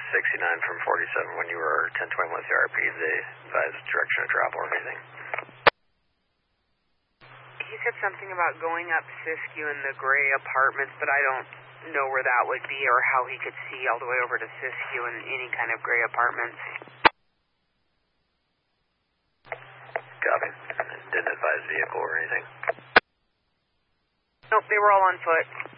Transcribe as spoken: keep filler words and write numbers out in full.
sixty-nine from forty-seven when you were ten twenty-one with the R P. They advised direction of travel or anything. He said something about going up Siskiyou in the gray apartments, but I don't know where that would be or how he could see all the way over to Siskiyou in any kind of gray apartments. Copy. Didn't advise vehicle or anything? Nope, they were all on foot.